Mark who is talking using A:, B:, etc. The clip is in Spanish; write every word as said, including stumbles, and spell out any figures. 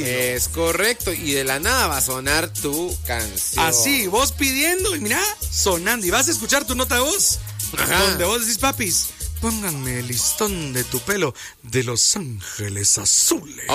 A: Es correcto, y de la nada va a sonar tu canción.
B: Así, vos pidiendo y mira, sonando. Y vas a escuchar tu nota de voz. Ajá. Donde vos decís, papis, pónganme el listón de tu pelo de Los Ángeles Azules.